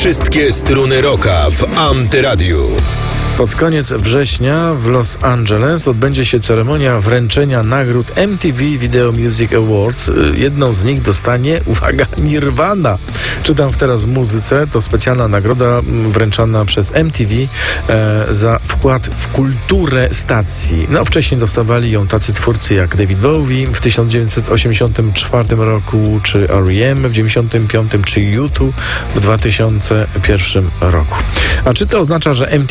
Wszystkie struny rocka w Antyradiu. Pod koniec września w Los Angeles odbędzie się ceremonia wręczenia nagród MTV Video Music Awards. Jedną z nich dostanie, uwaga, Nirvana. Czytam teraz w muzyce. To specjalna nagroda wręczana przez MTV za wkład w kulturę stacji. No, wcześniej dostawali ją tacy twórcy jak David Bowie w 1984 roku, czy R.E.M. w 1995, czy U2 w 2001 roku. A czy to oznacza, że MTV